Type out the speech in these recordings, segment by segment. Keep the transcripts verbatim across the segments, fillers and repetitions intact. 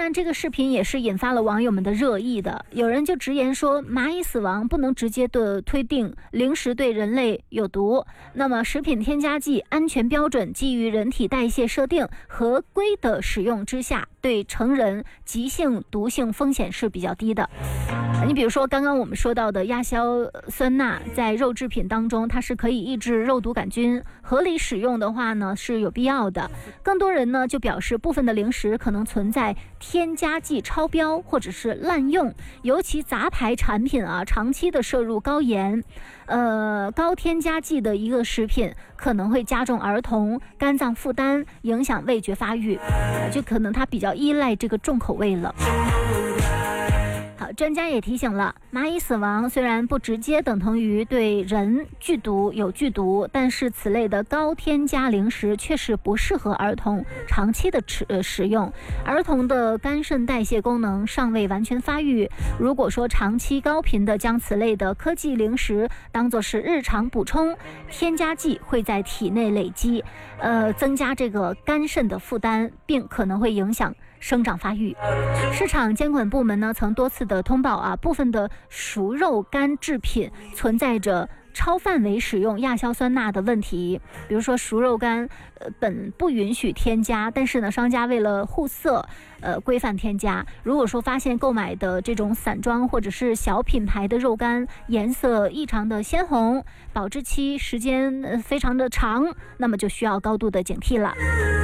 然这个视频也是引发了网友们的热议的，有人就直言说蚂蚁死亡不能直接的推定零食对人类有毒，那么食品添加剂安全标准基于人体代谢设定合规的使用之下，对成人急性毒性风险是比较低的。你比如说刚刚我们说到的亚硝酸钠，在肉制品当中它是可以抑制肉毒杆菌，合理使用的话呢是有必要的。更多人呢就表示部分的零食可能存在添加剂超标或者是滥用，尤其杂牌产品啊，长期的摄入高盐呃高添加剂的一个食品，可能会加重儿童肝脏负担，影响味觉发育，就可能它比较依赖这个重口味了。好，专家也提醒了，蚂蚁死亡虽然不直接等同于对人剧毒有剧毒，但是此类的高添加零食确实不适合儿童长期的吃呃食用。儿童的肝肾代谢功能尚未完全发育，如果说长期高频的将此类的科技零食当作是日常补充，添加剂会在体内累积，呃，增加这个肝肾的负担，并可能会影响生长发育。市场监管部门呢曾多次的通报啊，部分的熟肉干制品存在着超范围使用亚硝酸钠的问题。比如说熟肉干呃本不允许添加，但是呢商家为了护色呃规范添加。如果说发现购买的这种散装或者是小品牌的肉干颜色异常的鲜红，保质期时间呃非常的长，那么就需要高度的警惕了。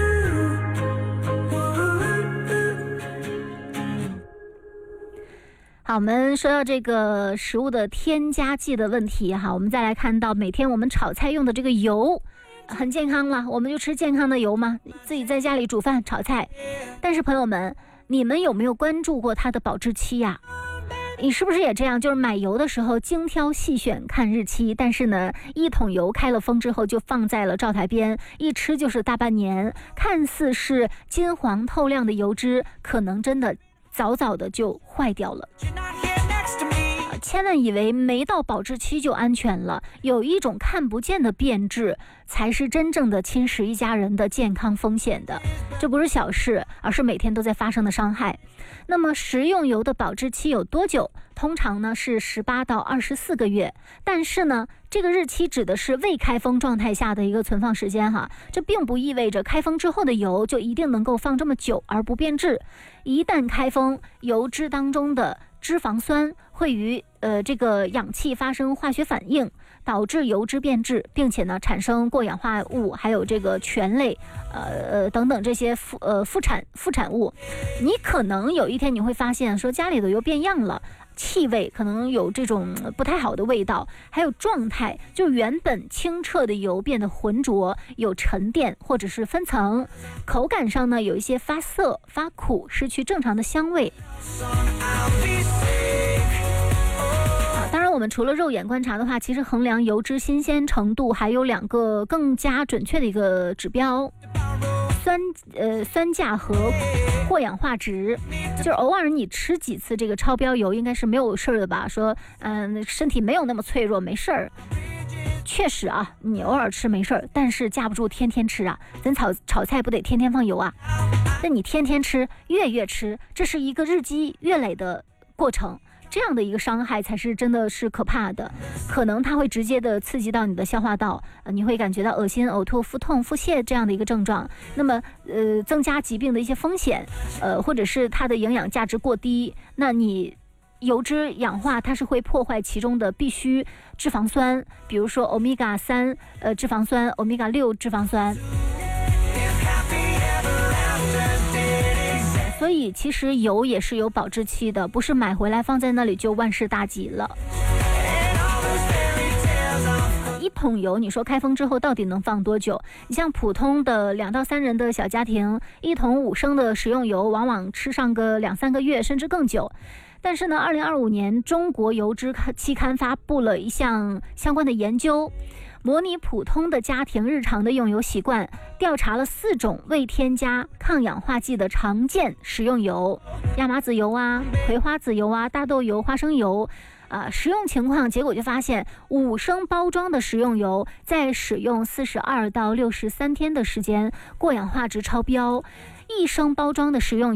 好，我们说到这个食物的添加剂的问题哈，我们再来看到每天我们炒菜用的这个油很健康了，我们就吃健康的油嘛，自己在家里煮饭炒菜。但是朋友们，你们有没有关注过它的保质期呀？你是不是也这样，就是买油的时候精挑细选看日期，但是呢一桶油开了封之后就放在了灶台边，一吃就是大半年，看似是金黄透亮的油脂，可能真的早早的就坏掉了。千万以为没到保质期就安全了，有一种看不见的变质才是真正的侵蚀一家人的健康风险的。这不是小事，而是每天都在发生的伤害。那么食用油的保质期有多久？通常呢是十八到二十四个月，但是呢这个日期指的是未开封状态下的一个存放时间哈，这并不意味着开封之后的油就一定能够放这么久而不变质。一旦开封，油脂当中的脂肪酸会与呃这个氧气发生化学反应，导致油脂变质，并且呢产生过氧化物，还有这个醛类，呃呃等等这些副呃副产副产物。你可能有一天你会发现说家里的油变样了，气味可能有这种不太好的味道，还有状态，就原本清澈的油变得浑浊，有沉淀或者是分层，口感上呢有一些发涩发苦，失去正常的香味。当然我们除了肉眼观察的话，其实衡量油脂新鲜程度还有两个更加准确的一个指标，酸呃酸价和过氧化值。就是偶尔你吃几次这个超标油应该是没有事的吧，说嗯、呃、身体没有那么脆弱，没事儿。确实啊，你偶尔吃没事儿，但是架不住天天吃啊，咱炒炒菜不得天天放油啊？那你天天吃，月月吃，这是一个日积月累的过程。这样的一个伤害才是真的是可怕的，可能它会直接的刺激到你的消化道，呃、你会感觉到恶心、呕吐、腹痛、腹泻这样的一个症状，那么呃增加疾病的一些风险，呃或者是它的营养价值过低，那你油脂氧化它是会破坏其中的必需脂肪酸，比如说欧米伽三呃脂肪酸、欧米伽六脂肪酸。所以其实油也是有保质期的，不是买回来放在那里就万事大吉了。一桶油你说开封之后到底能放多久？你像普通的两到三人的小家庭，一桶五升的食用油往往吃上个两三个月甚至更久。但是呢二零二五年中国油脂期刊发布了一项相关的研究，模拟普通的家庭日常的用油习惯，调查了四种未添加抗氧化剂的常见食用油，亚麻籽油啊、葵花籽油啊、大豆油、花生油啊，使用情况，结果就发现五升包装的食用油在使用四十二到六十三天的时间，过氧化值超标；一升包装的食用